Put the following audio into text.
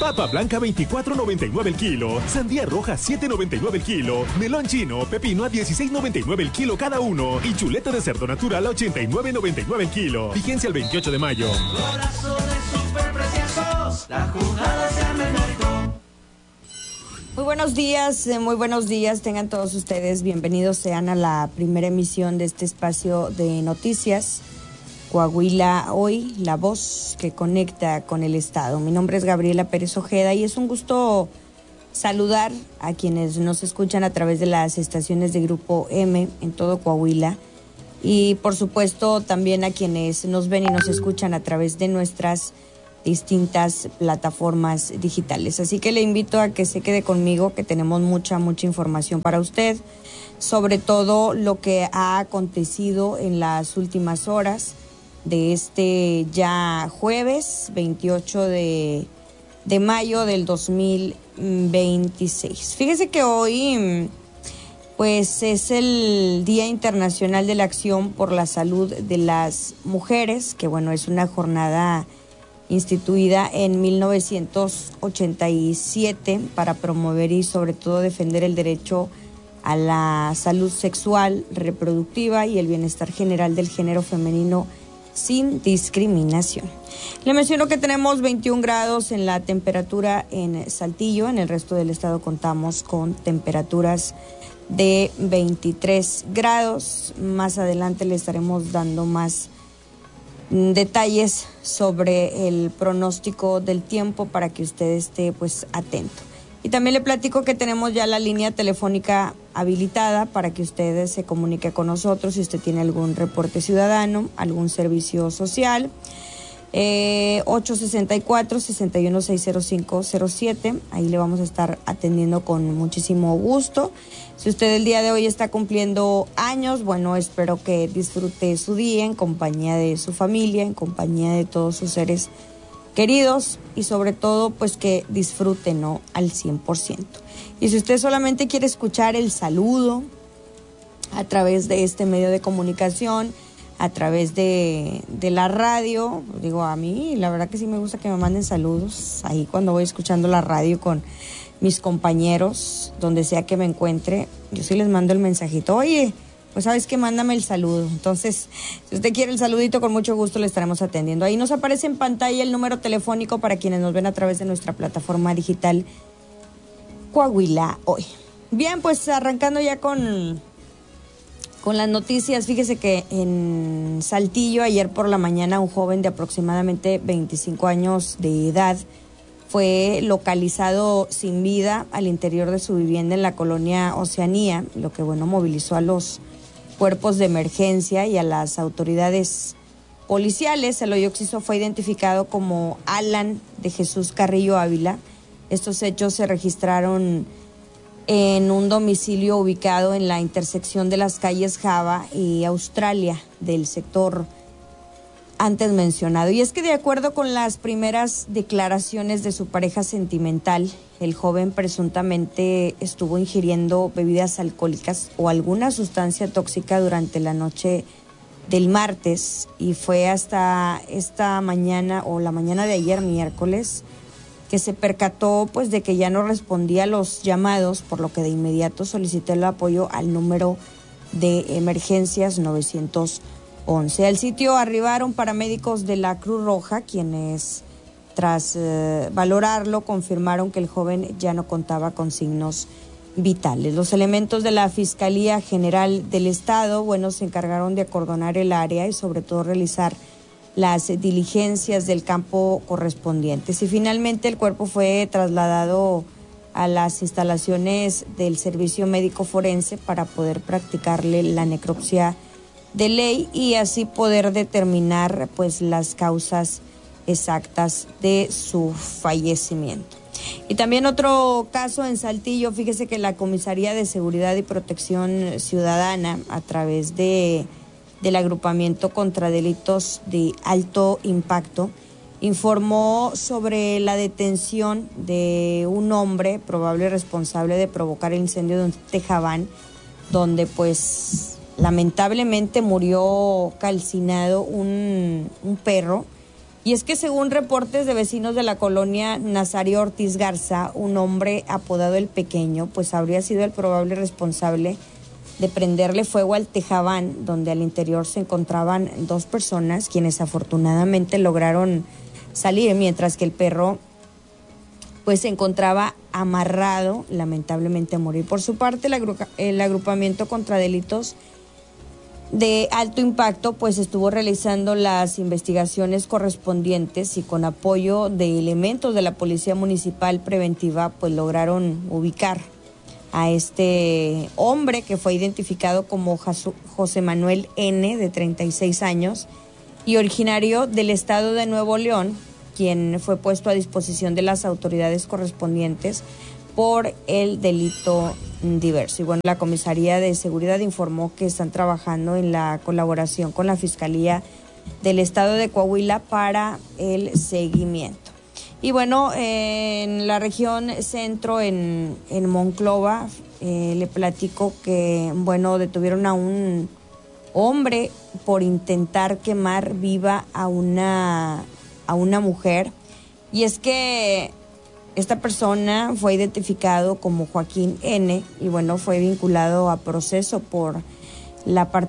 Papa blanca 24.99 el kilo. Sandía roja 7.99 el kilo. Melón chino, pepino a 16.99 el kilo cada uno. Y chuleta de cerdo natural a 89.99 el kilo. Vigencia el 28 de mayo. Golazo de superpreciosos. La jugada se arma en México. Muy buenos días, tengan todos ustedes bienvenidos sean a la primera emisión de este espacio de noticias, Coahuila Hoy, la voz que conecta con el Estado. Mi nombre es Gabriela Pérez Ojeda y es un gusto saludar a quienes nos escuchan a través de las estaciones de Grupo M en todo Coahuila y por supuesto también a quienes nos ven y nos escuchan a través de nuestras distintas plataformas digitales. Así que le invito a que se quede conmigo, que tenemos mucha información para usted, sobre todo lo que ha acontecido en las últimas horas de este ya jueves 28 de mayo del 2026. Fíjese que hoy pues es el Día Internacional de la Acción por la Salud de las Mujeres, que bueno, es una jornada instituida en 1987 para promover y sobre todo defender el derecho a la salud sexual, reproductiva y el bienestar general del género femenino sin discriminación. Le menciono que tenemos 21 grados en la temperatura en Saltillo, en el resto del estado contamos con temperaturas de 23 grados. Más adelante le estaremos dando más detalles sobre el pronóstico del tiempo para que usted esté pues atento. Y también le platico que tenemos ya la línea telefónica habilitada para que usted se comunique con nosotros si usted tiene algún reporte ciudadano, algún servicio social. 864-6160507, ahí le vamos a estar atendiendo con muchísimo gusto. Si usted el día de hoy está cumpliendo años, bueno, espero que disfrute su día en compañía de su familia, en compañía de todos sus seres queridos y sobre todo pues que disfrute, ¿no?, al 100%. Y si usted solamente quiere escuchar el saludo a través de este medio de comunicación, a través de la radio, digo, a mí la verdad que sí me gusta que me manden saludos ahí cuando voy escuchando la radio con mis compañeros, donde sea que me encuentre, yo sí les mando el mensajito, oye, pues sabes que mándame el saludo. Entonces, si usted quiere el saludito, con mucho gusto le estaremos atendiendo. Ahí nos aparece en pantalla el número telefónico para quienes nos ven a través de nuestra plataforma digital Coahuila Hoy. Bien, pues arrancando ya con las noticias, fíjese que en Saltillo ayer por la mañana un joven de aproximadamente 25 años de edad fue localizado sin vida al interior de su vivienda en la colonia Oceanía, lo que bueno movilizó a los cuerpos de emergencia y a las autoridades policiales. El hoyo occiso fue identificado como Alan de Jesús Carrillo Ávila. Estos hechos se registraron en un domicilio ubicado en la intersección de las calles Java y Australia del sector antes mencionado. Y es que de acuerdo con las primeras declaraciones de su pareja sentimental, el joven presuntamente estuvo ingiriendo bebidas alcohólicas o alguna sustancia tóxica durante la noche del martes y fue hasta esta mañana o la mañana de ayer, miércoles, que se percató pues de que ya no respondía a los llamados, por lo que de inmediato solicitó el apoyo al número de emergencias 911. Al sitio arribaron paramédicos de la Cruz Roja, quienes tras valorarlo confirmaron que el joven ya no contaba con signos vitales. Los elementos de la Fiscalía General del Estado, bueno, se encargaron de acordonar el área y sobre todo realizar las diligencias del campo correspondientes. Y finalmente el cuerpo fue trasladado a las instalaciones del Servicio Médico Forense para poder practicarle la necropsia de ley y así poder determinar pues las causas exactas de su fallecimiento. Y también otro caso en Saltillo, fíjese que la Comisaría de Seguridad y Protección Ciudadana, a través del agrupamiento contra delitos de alto impacto, informó sobre la detención de un hombre probable responsable de provocar el incendio de un tejabán, donde pues lamentablemente murió calcinado un perro Y es que según reportes de vecinos de la colonia Nazario Ortiz Garza, un hombre apodado El Pequeño, pues habría sido el probable responsable de prenderle fuego al tejabán, donde al interior se encontraban 2 personas, quienes afortunadamente lograron salir, mientras que el perro pues se encontraba amarrado, lamentablemente a morir. Por su parte, el agrupamiento contra delitos de alto impacto pues estuvo realizando las investigaciones correspondientes y con apoyo de elementos de la Policía Municipal Preventiva pues lograron ubicar a este hombre, que fue identificado como José Manuel N., de 36 años y originario del estado de Nuevo León, quien fue puesto a disposición de las autoridades correspondientes por el delito diverso. Y bueno, la Comisaría de Seguridad informó que están trabajando en la colaboración con la Fiscalía del Estado de Coahuila para el seguimiento. Y bueno, en la región centro, en Monclova, le platico que, bueno, detuvieron a un hombre por intentar quemar viva a una mujer. Y es que esta persona fue identificado como Joaquín N. y bueno, fue vinculado a proceso por la